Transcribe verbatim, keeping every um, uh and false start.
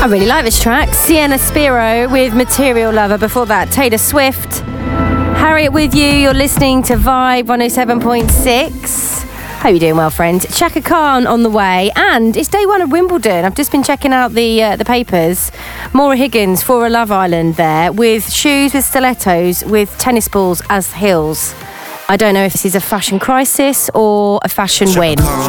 I really like this track. Sienna Spiro with Material Lover. Before that, Taylor Swift. Harriet with you. You're listening to Vibe one oh seven point six. Hope you're doing well, friends. Chaka Khan on the way, and it's day one of Wimbledon. I've just been checking out the uh, the papers. Maura Higgins for a Love Island there, with shoes with stilettos, with tennis balls as heels. I don't know if this is a fashion crisis or a fashion win.